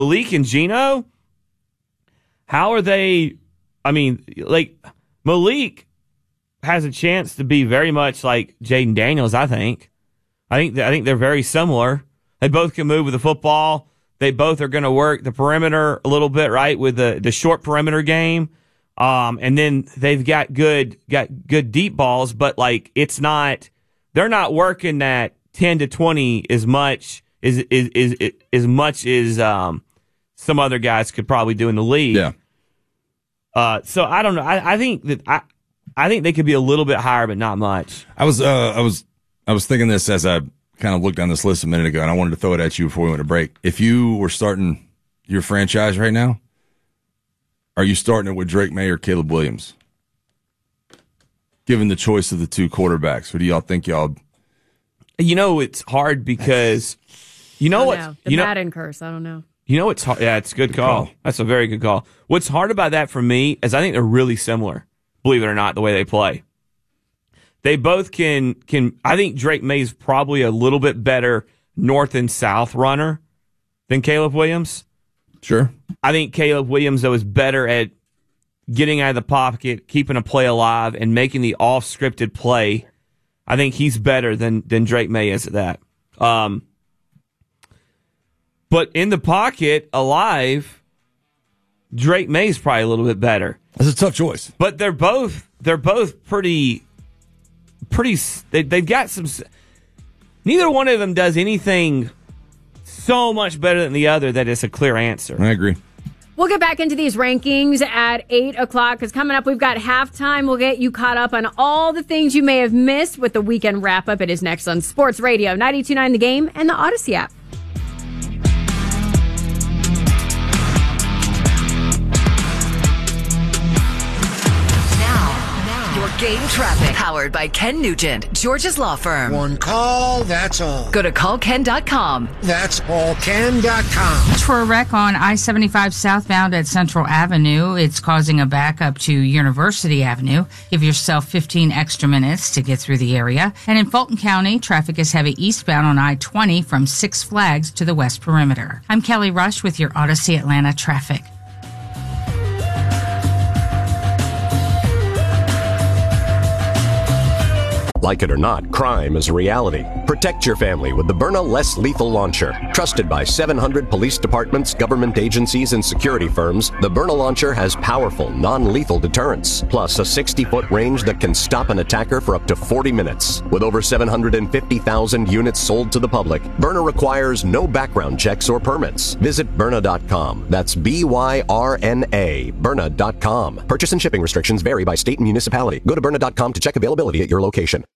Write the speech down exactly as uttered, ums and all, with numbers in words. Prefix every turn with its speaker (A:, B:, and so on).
A: Malik and Geno, how are they? I mean, like, Malik has a chance to be very much like Jaden Daniels, I think. I think I think they're very similar. They both can move with the football. They both are going to work the perimeter a little bit, right, with the, the short perimeter game. Um, and then they've got good got good deep balls, but like it's not they're not working that ten to twenty as much as is is as much as um, some other guys could probably do in the league.
B: Yeah.
A: Uh, so I don't know. I, I think that I I think they could be a little bit higher, but not much.
B: I was uh, I was I was thinking this as I kind of looked down this list a minute ago, and I wanted to throw it at you before we went to break. If you were starting your franchise right now, are you starting it with Drake May or Caleb Williams? Given the choice of the two quarterbacks, who do y'all think y'all?
A: You know, it's hard because you know what
C: know. The
A: you know.
C: Madden curse. I don't know.
A: You know what's hard? Yeah, it's a good call.
B: call.
A: That's a very good call. What's hard about that for me is I think they're really similar. Believe it or not, the way they play. They both can can. I think Drake May's probably a little bit better north and south runner than Caleb Williams.
B: Sure.
A: I think Caleb Williams, though, is better at getting out of the pocket, keeping a play alive, and making the off-scripted play. I think he's better than than Drake May is at that. Um, but in the pocket, alive, Drake May's probably a little bit better.
B: That's a tough choice.
A: But they're both they're both pretty pretty. They, they've got some. Neither one of them does anything so much better than the other that it's a clear answer.
B: I agree.
C: We'll get back into these rankings at eight o'clock because coming up, we've got halftime. We'll get you caught up on all the things you may have missed with the weekend wrap-up. It is next on Sports Radio, ninety-two point nine The Game and the Odyssey app.
D: Game traffic. Powered by Ken Nugent, George's Law Firm.
E: One call, that's all.
D: Go to call ken dot com.
E: That's all ken dot com.
F: For a wreck on I seventy-five southbound at Central Avenue, it's causing a backup to University Avenue. Give yourself fifteen extra minutes to get through the area. And in Fulton County, traffic is heavy eastbound on I twenty from Six Flags to the West Perimeter. I'm Kelly Rush with your Odyssey Atlanta traffic.
G: Like it or not, crime is a reality. Protect your family with the Byrna Less Lethal Launcher. Trusted by seven hundred police departments, government agencies, and security firms, the Byrna Launcher has powerful, non-lethal deterrence, plus a sixty-foot range that can stop an attacker for up to forty minutes. With over seven hundred fifty thousand units sold to the public, Byrna requires no background checks or permits. Visit Byrna dot com. That's B Y R N A, Byrna dot com. Purchase and shipping restrictions vary by state and municipality. Go to Byrna dot com to check availability at your location.